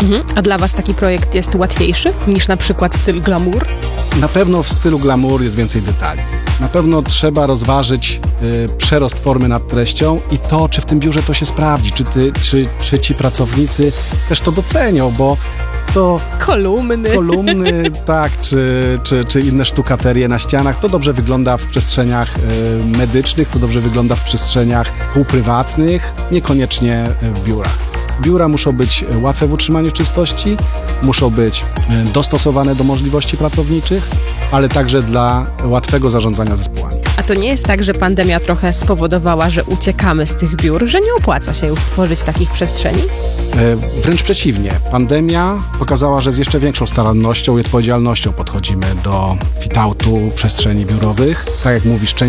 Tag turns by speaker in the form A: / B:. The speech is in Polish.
A: A dla was taki projekt jest łatwiejszy niż na przykład styl glamour?
B: Na pewno w stylu glamour jest więcej detali. Na pewno trzeba rozważyć przerost formy nad treścią i to, czy w tym biurze to się sprawdzi, czy ci pracownicy też to docenią, bo to kolumny, tak, czy inne sztukaterie na ścianach, to dobrze wygląda w przestrzeniach medycznych, to dobrze wygląda w przestrzeniach półprywatnych, niekoniecznie w biurach. Biura muszą być łatwe w utrzymaniu czystości, muszą być dostosowane do możliwości pracowniczych, ale także dla łatwego zarządzania zespołami.
A: A to nie jest tak, że pandemia trochę spowodowała, że uciekamy z tych biur, że nie opłaca się już tworzyć takich przestrzeni?
B: Wręcz przeciwnie. Pandemia pokazała, że z jeszcze większą starannością i odpowiedzialnością podchodzimy do fit-outu przestrzeni biurowych. Tak jak mówisz, część